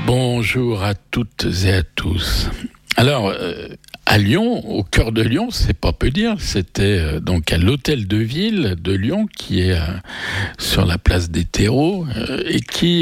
Bonjour à toutes et à tous. Alors, à Lyon, au cœur de Lyon, c'est pas peu dire, c'était donc à l'hôtel de ville de Lyon, qui est sur la place des Terreaux, et qui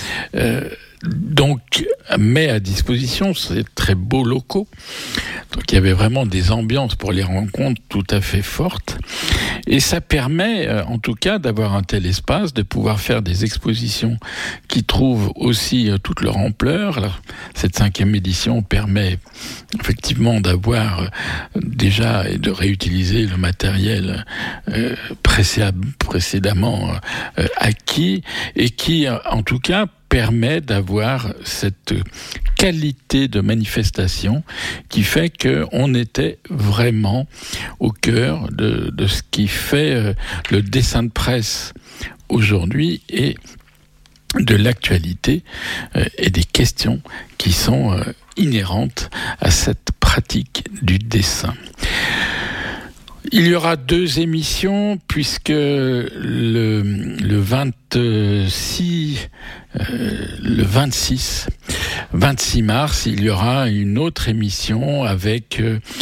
donc met à disposition ces très beaux locaux. Donc il y avait vraiment des ambiances pour les rencontres tout à fait fortes. Et ça permet, en tout cas, d'avoir un tel espace, de pouvoir faire des expositions qui trouvent aussi toute leur ampleur. Alors, cette 5e édition permet effectivement d'avoir déjà et de réutiliser le matériel précédemment acquis, et qui, en tout cas, permet d'avoir cette qualité de manifestation qui fait qu'on était vraiment au cœur de ce qui fait le dessin de presse aujourd'hui et de l'actualité et des questions qui sont inhérentes à cette pratique du dessin. Il y aura 2 émissions puisque le 26 mars, il y aura une autre émission avec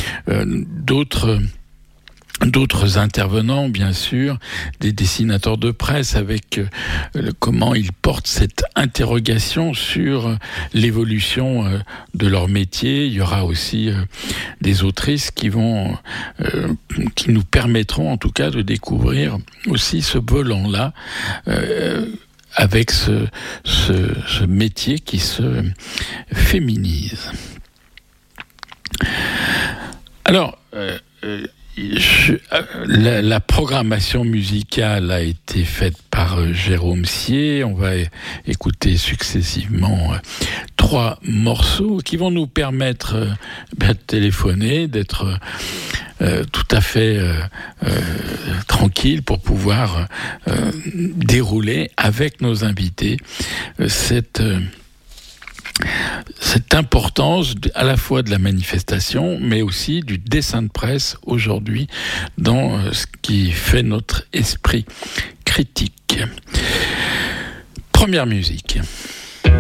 d'autres intervenants, bien sûr, des dessinateurs de presse, avec comment ils portent cette interrogation sur l'évolution de leur métier. Il y aura aussi des autrices qui nous permettront, en tout cas, de découvrir aussi ce volant-là, avec ce métier qui se féminise. Alors, la programmation musicale a été faite par Jérôme Sier. On va écouter successivement 3 morceaux qui vont nous permettre de téléphoner, d'être tout à fait tranquille pour pouvoir dérouler avec nos invités cette importance à la fois de la manifestation, mais aussi du dessin de presse aujourd'hui dans ce qui fait notre esprit critique. Première musique.